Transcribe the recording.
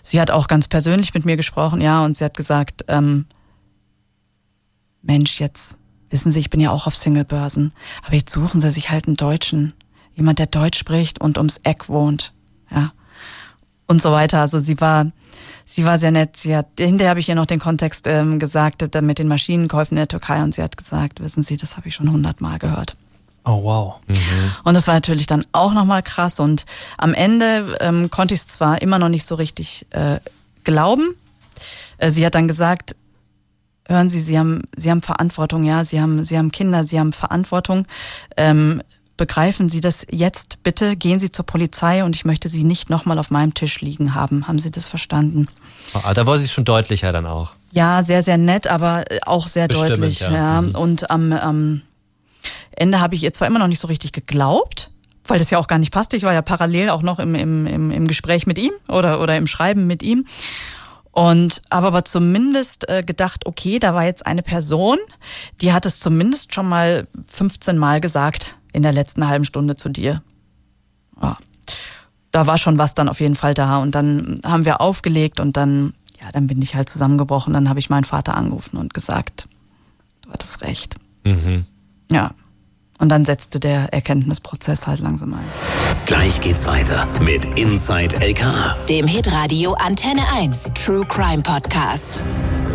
sie hat auch ganz persönlich mit mir gesprochen, ja, und sie hat gesagt, Mensch, jetzt wissen Sie, ich bin ja auch auf Singlebörsen, aber jetzt suchen Sie sich halt einen Deutschen, jemand, der Deutsch spricht und ums Eck wohnt, ja, und so weiter. Also sie war sehr nett. Hinterher habe ich ihr noch den Kontext gesagt, mit den Maschinenkäufen in der Türkei, und sie hat gesagt, wissen Sie, das habe ich schon 100-mal gehört. Oh, wow. Und das war natürlich dann auch nochmal krass, und am Ende konnte ich es zwar immer noch nicht so richtig glauben. Sie hat dann gesagt, hören Sie, Sie haben Verantwortung, ja, Sie haben Kinder, Sie haben Verantwortung. Begreifen Sie das jetzt bitte, gehen Sie zur Polizei, und ich möchte Sie nicht nochmal auf meinem Tisch liegen haben. Haben Sie das verstanden? Oh, da war sie schon deutlicher dann auch. Ja, sehr, sehr nett, aber auch sehr Bestimmend, deutlich. ja. Ja. Und am Ende habe ich ihr zwar immer noch nicht so richtig geglaubt, weil das ja auch gar nicht passte. Ich war ja parallel auch noch im Gespräch mit ihm oder im Schreiben mit ihm. Und habe aber zumindest gedacht, okay, da war jetzt eine Person, die hat es zumindest schon mal 15 Mal gesagt in der letzten halben Stunde zu dir. Ja. Da war schon was dann auf jeden Fall da. Und dann haben wir aufgelegt, und dann bin ich halt zusammengebrochen. Dann habe ich meinen Vater angerufen und gesagt, du hattest recht. Ja. Und dann setzte der Erkenntnisprozess halt langsam ein. Gleich geht's weiter mit Inside LKA, dem Hitradio Antenne 1 True Crime Podcast.